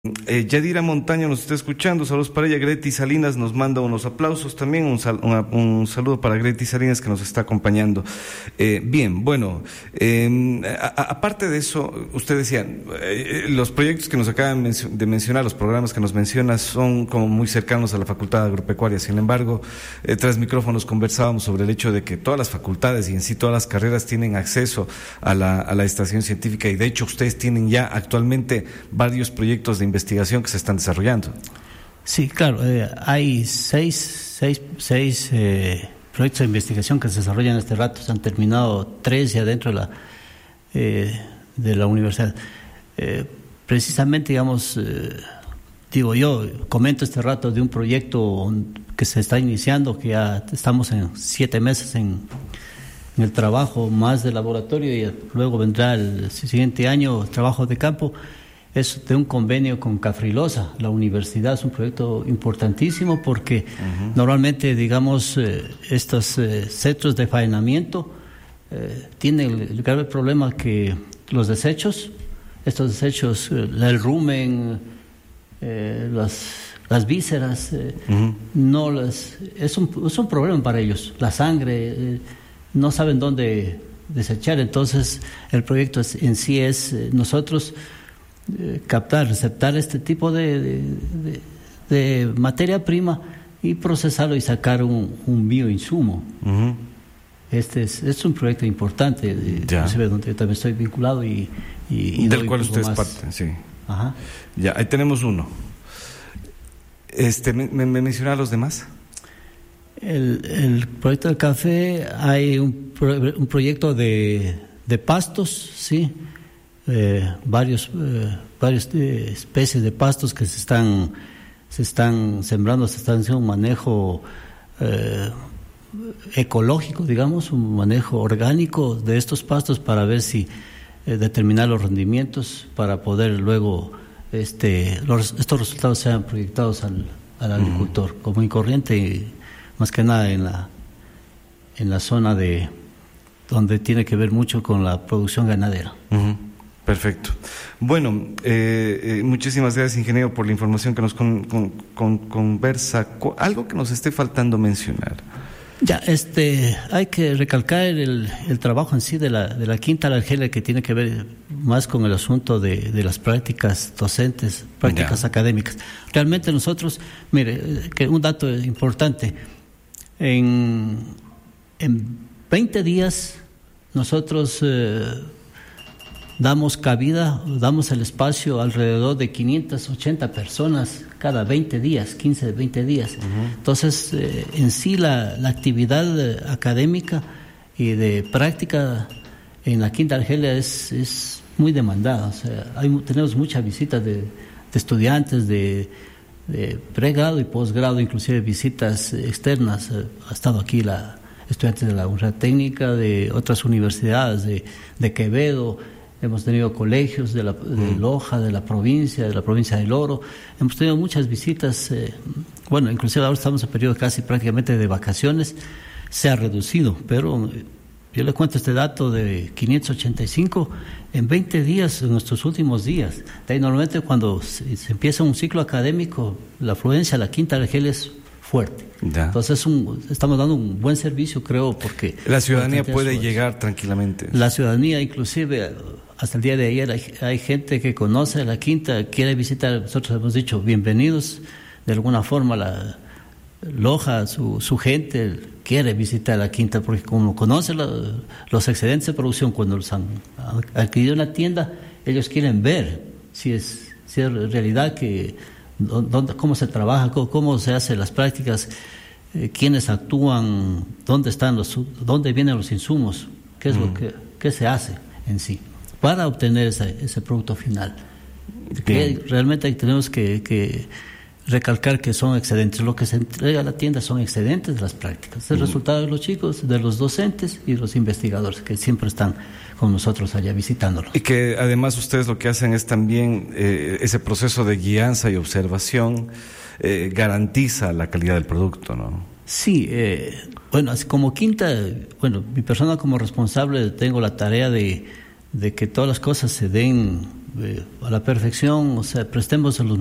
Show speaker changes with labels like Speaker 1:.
Speaker 1: Yadira Montaño nos está escuchando, saludos para ella. Greti Salinas nos manda unos aplausos también, un saludo para Greti Salinas que nos está acompañando. Bien, bueno, aparte de eso, usted decía, los proyectos que nos acaban de mencionar, los programas que nos menciona son como muy cercanos a la Facultad Agropecuaria. Sin embargo, tras micrófonos conversábamos sobre el hecho de que todas las facultades y en sí todas las carreras tienen acceso a la estación científica, y de hecho ustedes tienen ya actualmente varios proyectos de investigación que se están desarrollando.
Speaker 2: Sí, claro, hay seis proyectos de investigación que se desarrollan en este rato. Se han terminado 3 ya dentro de la universidad. Precisamente, digamos, yo comento este rato de un proyecto que se está iniciando, que ya estamos en 7 meses en el trabajo más de laboratorio, y luego vendrá el siguiente año trabajo de campo. Es de un convenio con Cafrilosa, la universidad. Es un proyecto importantísimo porque normalmente, digamos, estos centros de faenamiento tienen el grave problema que los desechos, estos desechos, el rumen, las vísceras, es un problema para ellos. La sangre, no saben dónde desechar. Entonces, el proyecto en sí es nosotros receptar este tipo de materia prima y procesarlo y sacar un bioinsumo. Este es un proyecto importante, inclusive donde yo también estoy vinculado y
Speaker 1: del cual usted es parte, sí.
Speaker 2: Ajá.
Speaker 1: Ya, ahí tenemos uno. ¿Me menciona los demás?
Speaker 2: El proyecto del café, hay un proyecto de pastos, sí. Varias especies de pastos que se están sembrando, se están haciendo un manejo ecológico, digamos, un manejo orgánico de estos pastos para ver si determinar los rendimientos para poder luego estos resultados sean proyectados al agricultor común y corriente, y más que nada en la zona donde tiene que ver mucho con la producción ganadera.
Speaker 1: Perfecto. Bueno, muchísimas gracias, ingeniero, por la información que nos conversa. ¿Algo que nos esté faltando mencionar?
Speaker 2: Ya, hay que recalcar el trabajo en sí de la Quinta Argelia, que tiene que ver más con el asunto de las prácticas docentes, prácticas académicas. Realmente nosotros, mire, que un dato importante, en 20 días nosotros damos el espacio alrededor de 580 personas cada 20 días, 15, 20 días. Entonces, en sí la actividad académica y de práctica en la Quinta Argelia es muy demandada. O sea, tenemos muchas visitas de estudiantes de pregrado y posgrado, inclusive visitas externas. Ha estado aquí estudiantes de la Universidad Técnica, de otras universidades, de Quevedo. Hemos tenido colegios de Loja, de la provincia del Oro. Hemos tenido muchas visitas. Inclusive ahora estamos en periodo casi prácticamente de vacaciones. Se ha reducido, pero yo le cuento este dato de 585 en 20 días, en nuestros últimos días. De ahí, normalmente cuando se empieza un ciclo académico, la afluencia a la Quinta Argelia es fuerte. Ya. Entonces estamos dando un buen servicio, creo, porque
Speaker 1: la ciudadanía puede llegar tranquilamente.
Speaker 2: La ciudadanía, inclusive hasta el día de ayer, hay gente que conoce la Quinta, quiere visitar. Nosotros hemos dicho bienvenidos. De alguna forma la Loja, su gente quiere visitar la Quinta, porque como conoce los excedentes de producción cuando los han adquirido en la tienda, ellos quieren ver si es realidad cómo se trabaja, cómo se hacen las prácticas, quiénes actúan, dónde vienen los insumos, qué es lo que se hace en sí para obtener ese producto final. Que realmente tenemos que recalcar que son excedentes. Lo que se entrega a la tienda son excedentes de las prácticas. Es el resultado de los chicos, de los docentes y los investigadores que siempre están con nosotros allá visitándolos.
Speaker 1: Y que además ustedes lo que hacen es también ese proceso de guianza y observación garantiza la calidad del producto, ¿no?
Speaker 2: Sí, así como Quinta, mi persona como responsable tengo la tarea de que todas las cosas se den a la perfección, o sea, prestemos los